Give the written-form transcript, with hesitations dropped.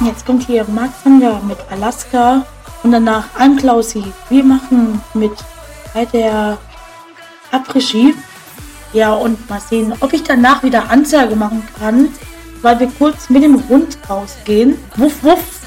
Jetzt kommt hier Mark Zander mit Alaska und danach I'm Klausi. Wir machen mit bei der Après-Ski. Ja, und mal sehen, ob ich danach wieder Ansage machen kann, weil wir kurz mit dem Hund rausgehen. Wuff, wuff.